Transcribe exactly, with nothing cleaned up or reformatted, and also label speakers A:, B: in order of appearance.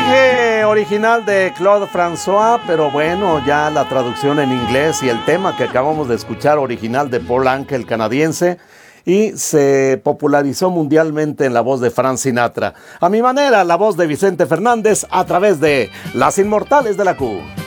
A: dije original de Claude François, pero bueno, ya la traducción en inglés y el tema que acabamos de escuchar original de Paul Anka, el canadiense, y se popularizó mundialmente en la voz de Frank Sinatra. A mi manera, la voz de Vicente Fernández a través de Las Inmortales de la Q.